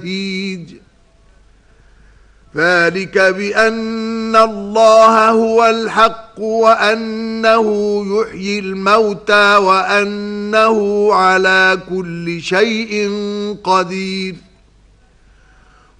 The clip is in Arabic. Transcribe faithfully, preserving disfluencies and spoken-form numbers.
ذلك بأن الله هو الحق وأنه يحيي الموتى وأنه على كل شيء قدير.